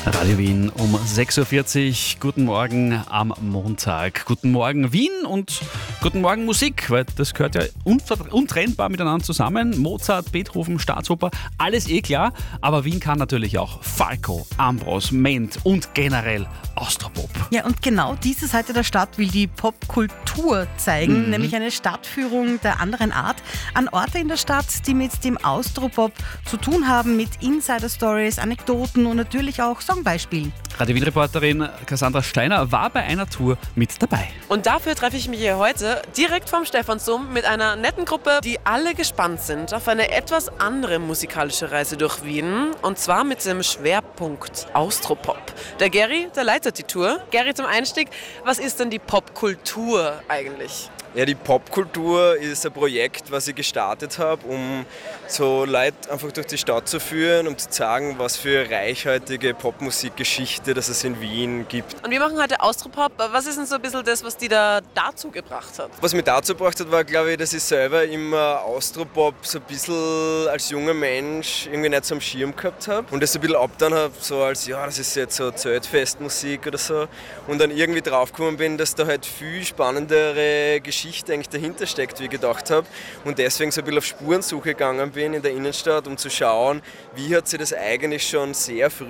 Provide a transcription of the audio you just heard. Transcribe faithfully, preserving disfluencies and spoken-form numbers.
Radio Wien um sechs Uhr vierzig. Guten Morgen am Montag. Guten Morgen Wien und guten Morgen Musik, weil das gehört ja untrennbar miteinander zusammen. Mozart, Beethoven, Staatsoper, alles eh klar. Aber Wien kann natürlich auch Falco, Ambros, Ment und generell Austropop. Ja, und genau diese Seite der Stadt will die Popkultur zeigen, Mhm. nämlich eine Stadtführung der anderen Art an Orte in der Stadt, die mit dem Austropop zu tun haben, mit Insider-Stories, Anekdoten und natürlich auch Songbeispielen. Radio Wien-Reporterin Cassandra Steiner war bei einer Tour mit dabei. Und dafür treffe ich mich hier heute direkt vom Stephansdom mit einer netten Gruppe, die alle gespannt sind auf eine etwas andere musikalische Reise durch Wien. Und zwar mit dem Schwerpunkt Austropop. Der Gary, der leitet die Tour. Gary, zum Einstieg, was ist denn die Popkultur eigentlich? Ja, die Popkultur ist ein Projekt, was ich gestartet habe, um so Leute einfach durch die Stadt zu führen, um zu zeigen, was für reichhaltige Popmusikgeschichte das es in Wien gibt. Und wir machen heute Austropop. Was ist denn so ein bisschen das, was die da dazu gebracht hat? Was mich dazu gebracht hat, war, glaube ich, dass ich selber immer Austropop so ein bisschen als junger Mensch irgendwie nicht so am Schirm gehabt habe und das ein bisschen abgetan habe, so als, ja, das ist jetzt so Zeltfestmusik oder so, und dann irgendwie draufgekommen bin, dass da halt viel spannendere Geschichten eigentlich dahinter steckt, wie ich gedacht habe, und deswegen so ein bisschen auf Spurensuche gegangen bin in der Innenstadt, um zu schauen, wie hat sich das eigentlich schon sehr früh